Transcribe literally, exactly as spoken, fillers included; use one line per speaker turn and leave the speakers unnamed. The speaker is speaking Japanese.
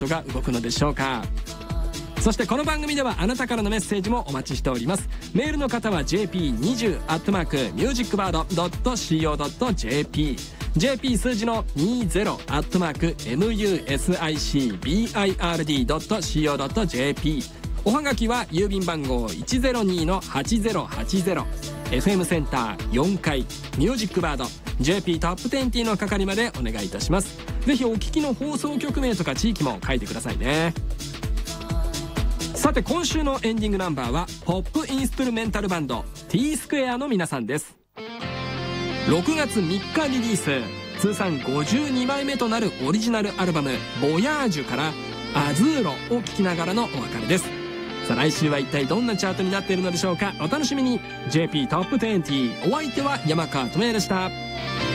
が動くのでしょうか。そしてこの番組ではあなたからのメッセージもお待ちしております。メールの方は ジェーピーにじゅう アットマークミュージックバード ドット シーオー ドット ジェーピー ジェーピー 数字のにじゅう アットマーク ミュージックバード ドット シーオー ドット ジェーピー。 おはがきは郵便番号 いちゼロに はちゼロはちゼロ エフエム センターよんかいミュージックバード ジェーピー トップにじゅうの係までお願いいたします。ぜひお聞きの放送局名とか地域も書いてくださいね。さて今週のエンディングナンバーはポップインストゥルメンタルバンド T スクエアの皆さんです。ろくがつみっかリリース、通算ごじゅうにまいめとなるオリジナルアルバム「ボヤージュ」から「アズーロ」を聴きながらのお別れです。さあ来週は一体どんなチャートになっているのでしょうか。お楽しみに。 ジェーピー トップにじゅう、お相手は山川智也でした。